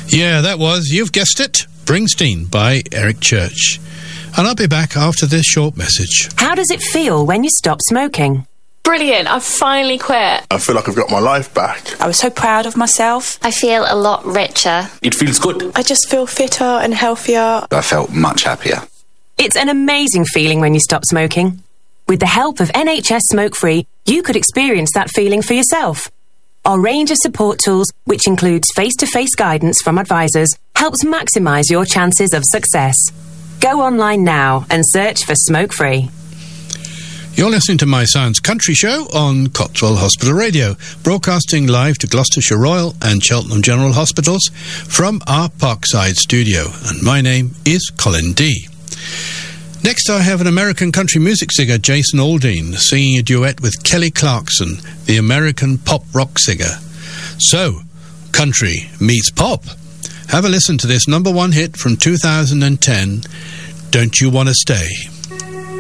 Yeah, that was, you've guessed it, Springsteen by Eric Church. And I'll be back after this short message. How does it feel when you stop smoking? Brilliant, I've finally quit. I feel like I've got my life back. I was so proud of myself. I feel a lot richer. It feels good. I just feel fitter and healthier. I felt much happier. It's an amazing feeling when you stop smoking. With the help of NHS Smoke Free, you could experience that feeling for yourself. Our range of support tools, which includes face-to-face guidance from advisors, helps maximise your chances of success. Go online now and search for Smoke Free. You're listening to My Science Country Show on Cotswold Hospital Radio, broadcasting live to Gloucestershire Royal and Cheltenham General Hospitals from our Parkside studio. And my name is Colin D. Next, I have an American country music singer, Jason Aldean, singing a duet with Kelly Clarkson, the American pop rock singer. So, country meets pop. Have a listen to this #1 hit from 2010, Don't You Wanna Stay?